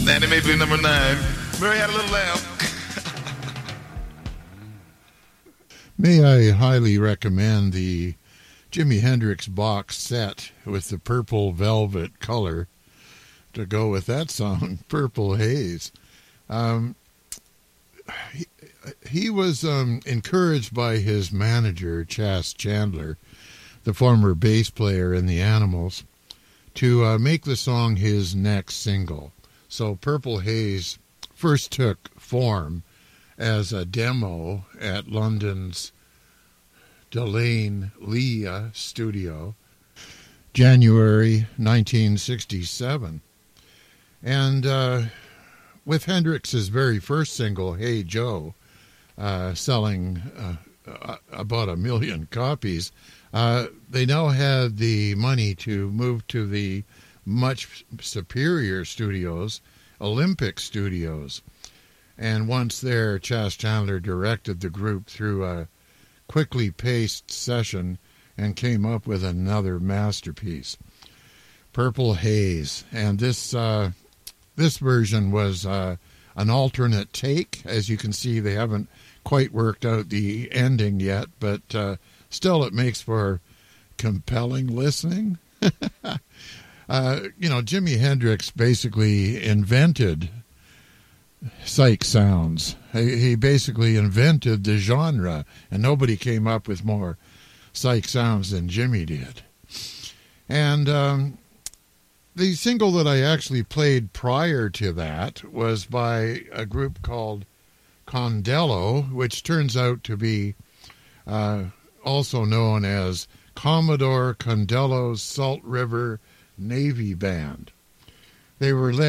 Nanny Mapley number 9. Mary had a little lamb. May I highly recommend the Jimi Hendrix box set with the purple velvet color to go with that song, Purple Haze. He was encouraged by his manager, Chas Chandler, the former bass player in the Animals, to make the song his next single. So Purple Haze first took form as a demo at London's Delane Lea studio, January 1967. And with Hendrix's very first single, Hey Joe, selling about 1 million copies, they now had the money to move to the much superior studios, Olympic Studios. And once there, Chas Chandler directed the group through a quickly paced session and came up with another masterpiece, Purple Haze. And this version was an alternate take. As you can see, they haven't quite worked out the ending yet, but still it makes for compelling listening. Jimi Hendrix basically invented psych sounds. He basically invented the genre, and nobody came up with more psych sounds than Jimi did. And the single that I actually played prior to that was by a group called Condello, which turns out to be also known as Commodore Condello's Salt River Navy Band. They were led